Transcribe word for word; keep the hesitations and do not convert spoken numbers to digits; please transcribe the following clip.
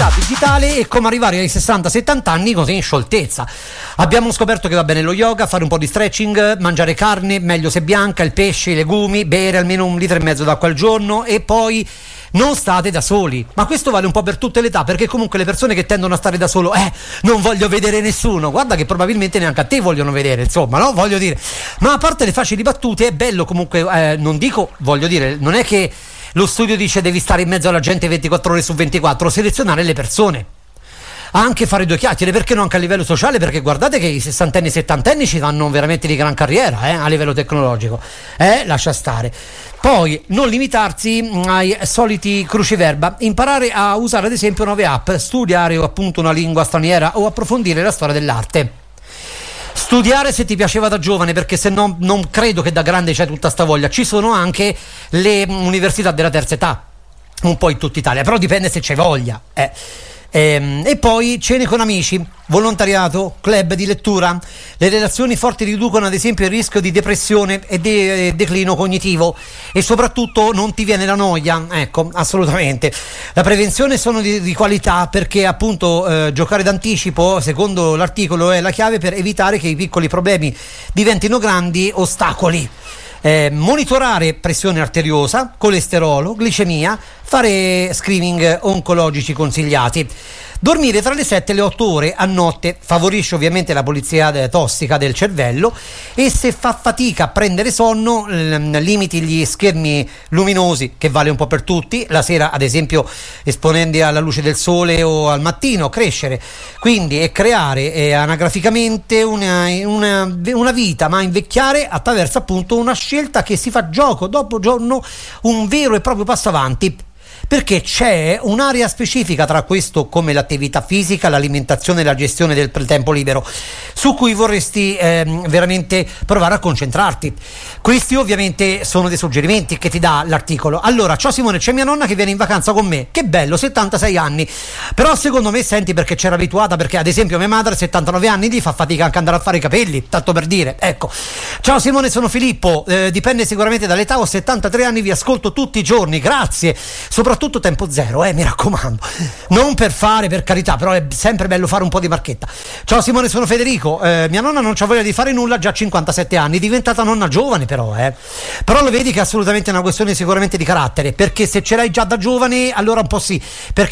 attività digitale e come arrivare ai sessanta settanta anni così in scioltezza. Abbiamo scoperto che va bene lo yoga, fare un po' di stretching, mangiare carne, meglio se bianca, il pesce, i legumi, bere almeno un litro e mezzo d'acqua al giorno e poi non state da soli. Ma questo vale un po' per tutte le età, perché comunque le persone che tendono a stare da solo, eh, non voglio vedere nessuno, guarda che probabilmente neanche a te vogliono vedere, insomma, no? Voglio dire, ma a parte le facili battute è bello comunque, eh, non dico, voglio dire, non è che lo studio dice devi stare in mezzo alla gente ventiquattro ore su ventiquattro, selezionare le persone, anche fare due chiacchiere, perché no, anche a livello sociale, perché guardate che i sessantenni e settantenni ci fanno veramente di gran carriera, eh, a livello tecnologico, eh, lascia stare. Poi non limitarsi ai soliti cruciverba, imparare a usare ad esempio nuove app, studiare o appunto una lingua straniera o approfondire la storia dell'arte. Studiare se ti piaceva da giovane, perché se no non credo che da grande c'è tutta sta voglia. Ci sono anche le università della terza età, un po' in tutta Italia, però dipende se c'è voglia, eh. E, e poi cene con amici, volontariato, club di lettura. Le relazioni forti riducono ad esempio il rischio di depressione e de- declino cognitivo e soprattutto non ti viene la noia, ecco, assolutamente. La prevenzione sono di, di qualità, perché appunto eh, giocare d'anticipo, secondo l'articolo, è la chiave per evitare che i piccoli problemi diventino grandi ostacoli. Eh, monitorare pressione arteriosa, colesterolo, glicemia, fare screening oncologici consigliati. Dormire tra le sette e le otto ore a notte favorisce ovviamente la pulizia tossica del cervello e se fa fatica a prendere sonno limiti gli schermi luminosi, che vale un po' per tutti, la sera ad esempio esponendo alla luce del sole o al mattino, crescere quindi e creare eh, anagraficamente una, una, una vita, ma invecchiare attraverso appunto una scelta che si fa gioco dopo giorno, un vero e proprio passo avanti. Perché c'è un'area specifica tra questo, come l'attività fisica, l'alimentazione e la gestione del tempo libero, su cui vorresti eh, veramente provare a concentrarti. Questi ovviamente sono dei suggerimenti che ti dà l'articolo. Allora, ciao Simone, c'è mia nonna che viene in vacanza con me, che bello, settantasei anni, però secondo me, senti, perché c'era abituata, perché ad esempio mia madre settantanove anni gli fa fatica anche andare a fare i capelli, tanto per dire, ecco. Ciao Simone, sono Filippo, eh, dipende sicuramente dall'età, ho settantatré anni, vi ascolto tutti i giorni, grazie, soprattutto tutto tempo zero, eh, mi raccomando, non per fare, per carità, però è sempre bello fare un po' di marchetta. Ciao Simone, sono Federico, eh, mia nonna non c'ha voglia di fare nulla, già cinquantasette anni, diventata nonna giovane però, eh. Però lo vedi che è assolutamente una questione sicuramente di carattere, perché se ce l'hai già da giovane allora un po' sì, perché